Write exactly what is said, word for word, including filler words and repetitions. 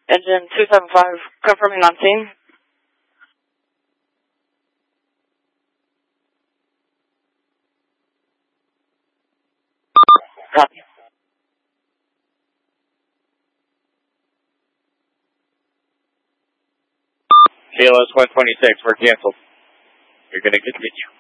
Engine two seven five, confirming on scene. Copy. C L S one twenty-six, we're canceled. You're going to continue.